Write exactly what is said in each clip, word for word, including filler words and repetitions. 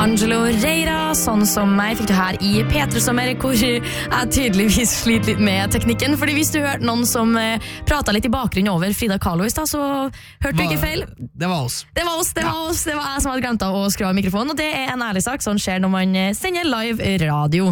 Angelo Reira, sånn som meg fikk du her i P tre Sommer, hvor jeg tydeligvis sliter litt med teknikken, fordi hvis du hørte noen som eh, pratet litt i bakgrunnen over Frida Kahlo i sted, så hørte du ikke feil. Det var oss. Det var oss, det Ja. var oss, det var jeg som hadde glemt å skru av mikrofonen, og det er en ærlig sak, sånn skjer når man eh, sender live radio.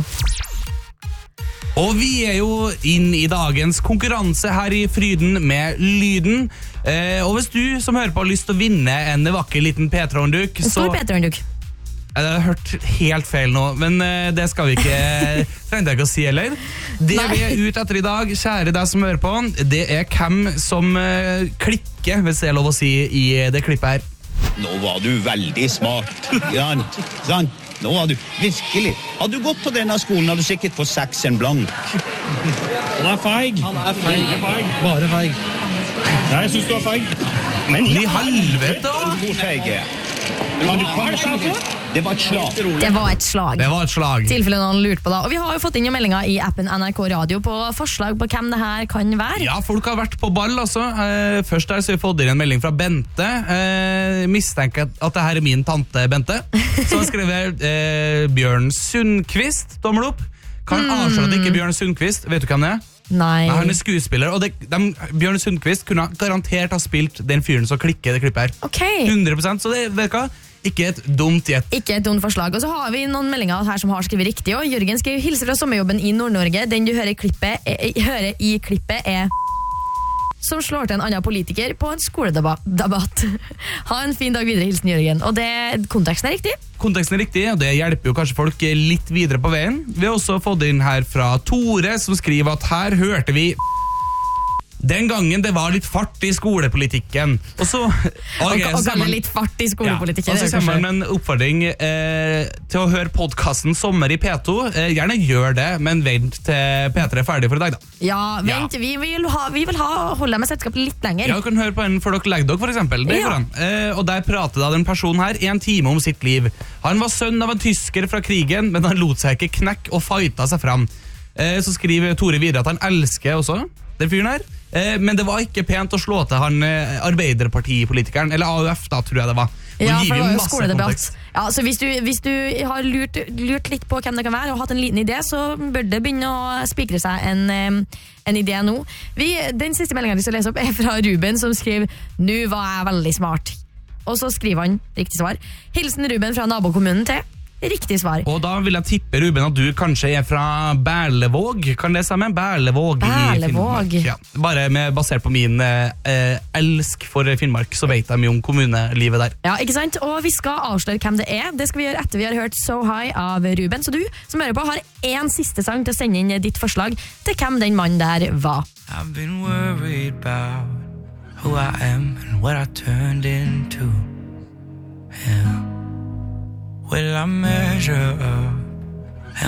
Og vi er jo inn i dagens konkurranse her i Fryden med lyden. Eh, og hvis du som hører på har lyst til å vinne en vakker liten P tre-håndduk, En så... stor P tre-håndduk. Jeg har hørt helt feil nå, men eh, det skal vi ikke trengte jeg ikke å si heller. Det Nei. vi er ute etter i dag, kjære deg som hører på, det er hvem som eh, klikker, hvis det er lov å si, i det klippet her. Nå var du veldig smart, Jan. Sant? Nå var du virkelig. Hadde du gått på denne skolen, hadde du sikkert fått seks en blank. Han er feig. Han er feig. feig. Bare feig. Ja, jeg synes du er feig. Men i helvete! Hvor feig er jeg? Kan du komme og si det? Det var et slag. Det var et slag. Det var et slag. Tilfelle noen lurte på det. Og vi har jo fått inn meldinger i appen N R K Radio på forslag på hvem det her kan være. Ja, folk har vært på ball, altså. Eh, først der så har vi fått inn en melding fra Bente. Eh, mistenker at det her er min tante Bente. Så har skrevet eh, Bjørn Sundqvist, tommel opp. Kan Mm. avsløre at det ikke er Bjørn Sundqvist. Vet du hvem det er? Nei. Nei, han er skuespiller, og det, de, Bjørn Sundqvist kunne garantert ha spilt den fyren som klikker det klippet her. Ok. hundre prosent, så det vet du hva? Ikke et dumt gjett. Ikke et dumt forslag. Og så har vi noen meldinger her som har skrevet riktig. Og Jørgen skriver hilse fra sommerjobben i Nord-Norge. Den du hører i klippet er, hører i klippet er som slår til en annen politiker på en skoledebatt. Ha en fin dag videre, hilsen Jørgen. Og det, konteksten er riktig. Konteksten er riktig, og det hjelper jo kanskje folk litt videre på veien. Vi har også fått inn her fra Tore, som skriver at her hørte vi den gangen det var litt fart i skolepolitikken. Og så Okay, og kaller litt fart i skolepolitikken. Ja, og så kommer man med en oppfordring eh, til å høre podcasten Sommer i P to. Eh, gjerne gjør det, men vent til P tre er ferdig for i dag, da. Ja, vent, ja. Vi, vil ha, vi vil ha holde med selskap litt lenger. Ja, du kan høre på en før dere legger dere, for eksempel. Det Ja. går an. Eh, og der prater da den personen her en time om sitt liv. Han var sønn av en tysker fra krigen, men han lot seg ikke knekke og fighta seg fram. Eh, så skriver Tore videre at han elsker også den fyren her. Eh, men det var ikke pent å slå til han eh, Arbeiderpartipolitikeren, eller A U F da, tror jeg det var. Nå Ja, gir for vi det var jo masse skoledebatt. kontekst. Ja, så hvis du, hvis du har lurt, lurt litt på hvem det kan være, og hatt en liten idé, så bør det begynne å spikre seg en, em, en idé nå. Vi, den siste meldingen vi skal lese opp er fra Ruben, som skriver «Nu var jeg veldig smart». Og så skriver han riktig svar. Hilsen Ruben fra nabokommunen til riktig svar. Og da vil jeg tippe, Ruben, at du kanskje er fra Berlevåg. Kan det stemme? Berlevåg, Berlevåg. i Finnmark. Ja. Bare med, basert på min eh, elsk for Finnmark, så vet jeg mye om kommunelivet der. Ja, ikke sant? Og vi skal avsløre hvem det er. Det skal vi gjøre etter vi har hørt So High av Ruben. Så du som hører på har en siste sang til å sende inn ditt forslag til hvem den mannen der var. I've been worried about who I am and what I turned into. Yeah. Will I measure up